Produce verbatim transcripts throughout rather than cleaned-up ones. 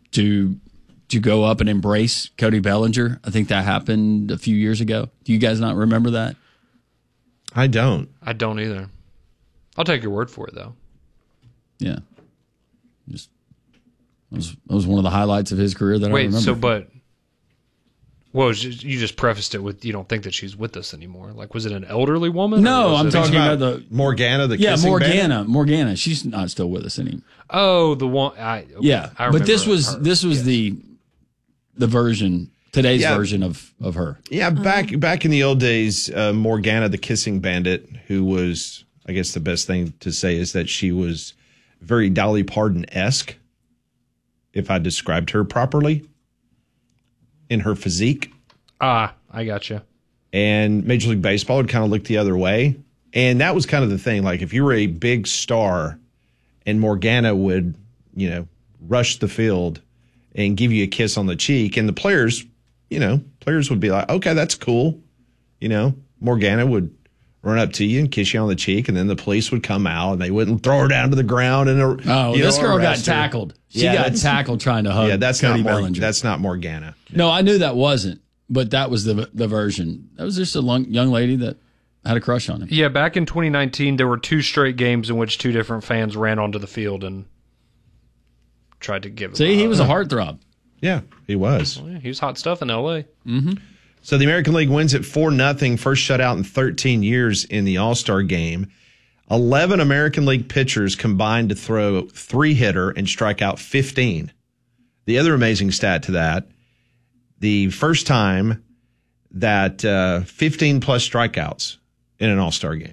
to to go up and embrace Cody Bellinger. I think that happened a few years ago. Do you guys not remember that? I don't. I don't either. I'll take your word for it, though. Yeah. Just that was, that was one of the highlights of his career that Wait, I remember. Wait, so, but, well, just, you just prefaced it with you don't think that she's with us anymore. Like, was it an elderly woman? No, I'm it, talking about, about the Morgana, the yeah, kissing Morgana, bandit? Morgana. She's not still with us anymore. Oh, the one. I, okay, yeah, I but this was her. this was yes. the the version today's yeah. version of of her. Yeah, back back in the old days, uh, Morgana, the kissing bandit, who was, I guess the best thing to say is that she was very Dolly Parton-esque, if I described her properly, in her physique. Ah, I gotcha. And Major League Baseball would kind of look the other way. And that was kind of the thing. Like, if you were a big star and Morgana would, you know, rush the field and give you a kiss on the cheek, and the players, you know, players would be like, okay, that's cool. You know, Morgana would run up to you and kiss you on the cheek, and then the police would come out and they wouldn't throw her down to the ground. And oh, you this know, girl got arrest her. tackled. She Yeah, got that's- tackled trying to hug. Yeah, that's Cody not Mor- Bellinger. that's not Morgana. No, I knew that wasn't, but that was the the version. That was just a long, young lady that had a crush on him. Yeah, back in twenty nineteen, there were two straight games in which two different fans ran onto the field and tried to give him See, a he hug. was a heartthrob. Yeah, he was. Well, yeah, he was hot stuff in L A. Mm-hmm. So the American League wins at four nothing, first shutout in thirteen years in the All-Star game. eleven American League pitchers combined to throw three-hitter and strike out fifteen. The other amazing stat to that, the first time that uh, fifteen-plus strikeouts in an All-Star game.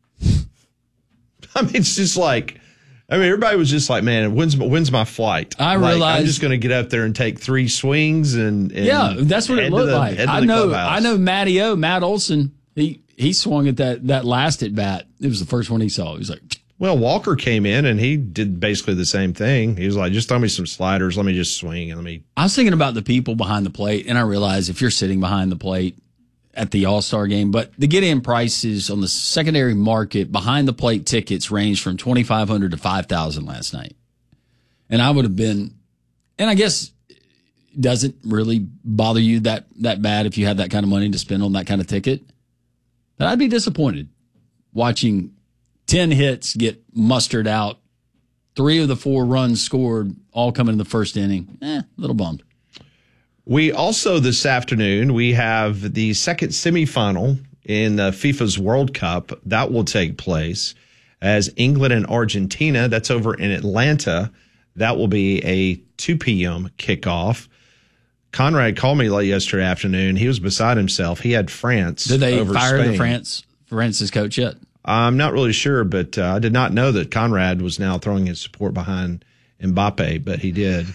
I mean, it's just like, I mean, everybody was just like, man, when's, when's my flight? I like, realized- I'm just going to get up there and take three swings and, and Yeah, that's what head it to looked the- like. head to I the know. clubhouse. I know. Matty O, Matt Olson. He he swung at that that last at bat. It was the first one he saw. He was like, Well, Walker came in and he did basically the same thing. He was like, just throw me some sliders. Let me just swing and let me. I was thinking about the people behind the plate, and I realized if you're sitting behind the plate at the All-Star game, but the get-in prices on the secondary market behind the plate tickets ranged from twenty-five hundred to five thousand last night. And I would have been, and I guess it doesn't really bother you that, that bad if you had that kind of money to spend on that kind of ticket. But I'd be disappointed watching ten hits get mustered out, three of the four runs scored, all coming in the first inning. Eh, a little bummed. We also, this afternoon, we have the second semifinal in uh, FIFA's World Cup. That will take place as England and Argentina. That's over in Atlanta. That will be a two p.m. kickoff. Conrad called me late yesterday afternoon. He was beside himself. He had France. Did they over fire Spain. the France France's coach yet? I'm not really sure, but uh, I did not know that Conrad was now throwing his support behind Mbappe, but he did.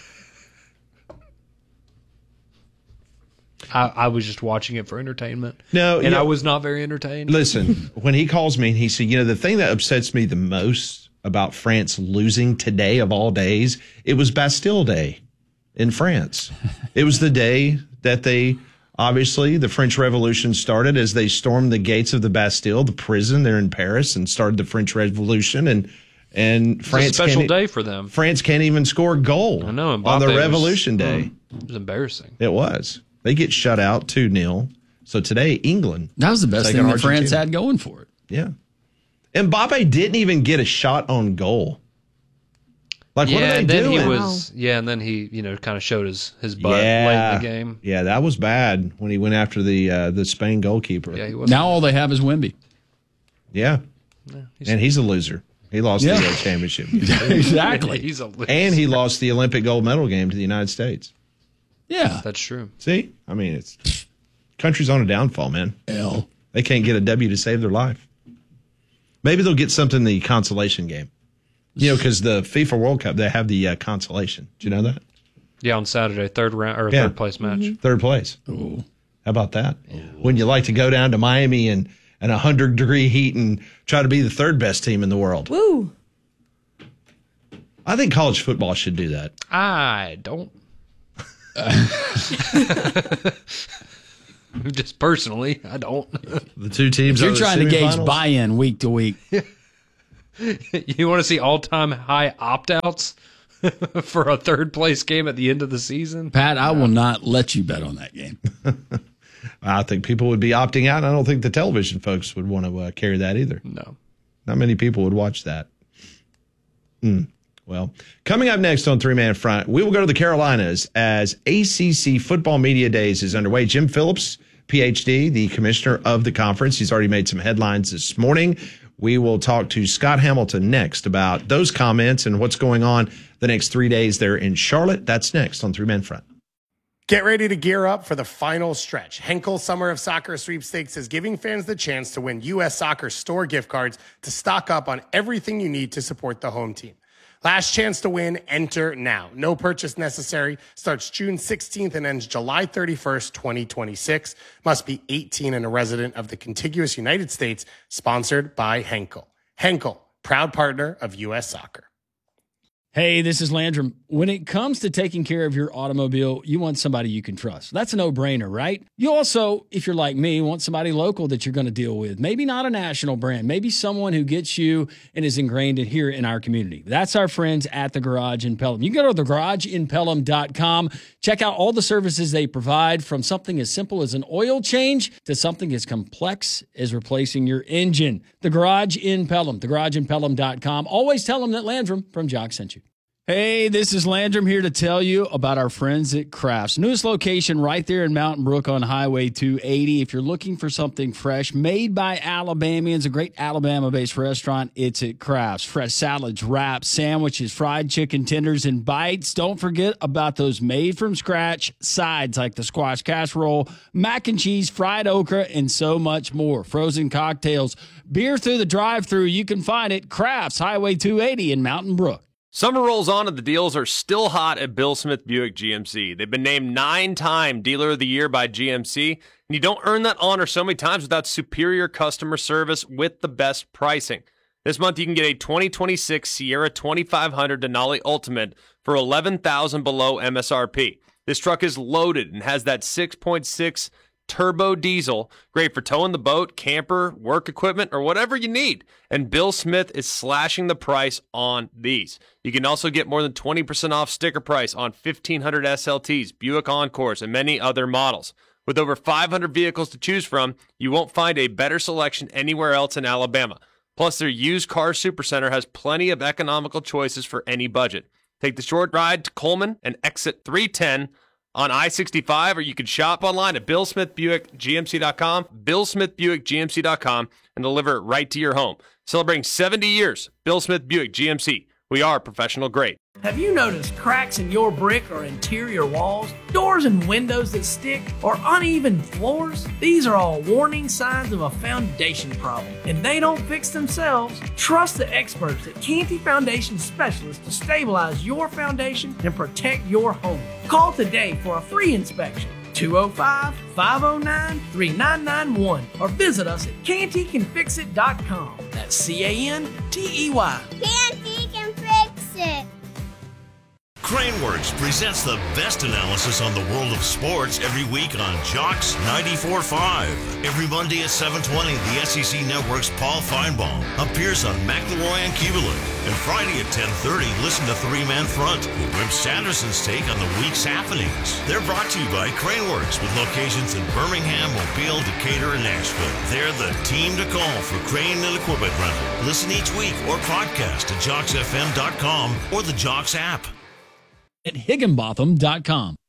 I, I was just watching it for entertainment. No, and yeah. I was not very entertained. Listen, when he calls me and he said, you know, the thing that upsets me the most about France losing today of all days, it was Bastille Day in France. It was the day that they, obviously, the French Revolution started as they stormed the gates of the Bastille, the prison there in Paris, and started the French Revolution. And and It's France a special can't, day for them. France can't even score a goal I know, on Mbappe the was- Revolution Day. It was embarrassing. It was. They get shut out two nil. So today, England. That was the best taking thing that France Argentina. had going for it. Yeah. Mbappe didn't even get a shot on goal. Like, yeah, what are they and then doing? he was yeah, and then he you know kind of showed his his butt late yeah. in the game. Yeah, that was bad when he went after the uh, the Spain goalkeeper. Yeah, he was. Now all they have is Wemby. Yeah. he's- And he's a loser. He lost Yeah. the uh, championship. Exactly. He's a loser. And he lost the Olympic gold medal game to the United States. Yeah. That's true. See? I mean, it's country's on a downfall, man. L. They can't get a W to save their life. Maybe they'll get something in the consolation game. You know, because the FIFA World Cup, they have the uh, consolation. Do you know that? Yeah, on Saturday, third round or Yeah. third place match. Third place. Ooh. How about that? Wouldn't you like to go down to Miami and and one hundred degree heat and try to be the third best team in the world? Woo. I think college football should do that. I don't. Just personally, I don't. The two teams. If you're are the trying to gauge semifinals. buy-in week to week. You want to see all-time high opt-outs? for a third place game at the end of the season. Pat, I will not let you bet on that game. I think people would be opting out. And I don't think the television folks would want to uh, carry that either. No. Not many people would watch that. Mm. Well, coming up next on Three Man Front, we will go to the Carolinas as A C C Football Media Days is underway. Jim Phillips, P H D, the commissioner of the conference. He's already made some headlines this morning. We will talk to Scott Hamilton next about those comments and what's going on the next three days there in Charlotte. That's next on Three Man Front. Get ready to gear up for the final stretch. Henkel Summer of Soccer Sweepstakes is giving fans the chance to win U S Soccer store gift cards to stock up on everything you need to support the home team. Last chance to win, enter now. No purchase necessary. Starts June sixteenth and ends July thirty-first, twenty twenty-six. Must be eighteen and a resident of the contiguous United States. Sponsored by Henkel. Henkel, proud partner of U S Soccer. Hey, this is Landrum. When it comes to taking care of your automobile, you want somebody you can trust. That's a no-brainer, right? You also, if you're like me, want somebody local that you're going to deal with. Maybe not a national brand. Maybe someone who gets you and is ingrained in here in our community. That's our friends at The Garage in Pelham. You can go to the garage in pelham dot com. Check out all the services they provide, from something as simple as an oil change to something as complex as replacing your engine. The Garage in Pelham, the garage in pelham dot com. Always tell them that Landrum from Jock sent you. Hey, this is Landrum here to tell you about our friends at Crafts. Newest location right there in Mountain Brook on Highway two eighty. If you're looking for something fresh, made by Alabamians, a great Alabama-based restaurant, it's at Crafts. Fresh salads, wraps, sandwiches, fried chicken tenders, and bites. Don't forget about those made-from-scratch sides like the squash casserole, mac and cheese, fried okra, and so much more. Frozen cocktails, beer through the drive-thru. You can find it Crafts, Highway two eighty in Mountain Brook. Summer rolls on and the deals are still hot at Bill Smith Buick G M C. They've been named nine-time Dealer of the Year by G M C, and you don't earn that honor so many times without superior customer service with the best pricing. This month you can get a twenty twenty-six Sierra twenty-five hundred Denali Ultimate for eleven thousand dollars below M S R P. This truck is loaded and has that six point six turbo diesel, great for towing the boat, camper, work equipment, or whatever you need. And Bill Smith is slashing the price on these. You can also get more than twenty percent off sticker price on fifteen hundred S L Ts, Buick Encores, and many other models. With over five hundred vehicles to choose from, you won't find a better selection anywhere else in Alabama. Plus, their used car supercenter has plenty of economical choices for any budget. Take the short ride to Coleman and exit three ten on I sixty-five, or you can shop online at bill smith buick g m c dot com, bill smith buick g m c dot com, and deliver it right to your home. Celebrating seventy years, Bill Smith Buick G M C. We are professional grade. Have you noticed cracks in your brick or interior walls, doors and windows that stick, or uneven floors? These are all warning signs of a foundation problem, and they don't fix themselves. Trust the experts at Canty Foundation Specialists to stabilize your foundation and protect your home. Call today for a free inspection. two oh five, five oh nine, three nine nine one or visit us at canty can fix it dot com. That's C A N T E Y. Canty can fix it. Craneworks presents the best analysis on the world of sports every week on Jocks ninety-four point five. Every Monday at seven twenty, the S E C Network's Paul Feinbaum appears on McElroy and Kubelik. And Friday at ten thirty, listen to Three Man Front with Rip Sanderson's take on the week's happenings. They're brought to you by Craneworks with locations in Birmingham, Mobile, Decatur, and Nashville. They're the team to call for crane and equipment rental. Listen each week or podcast at jocks f m dot com or the Jocks app. At higginbotham dot com.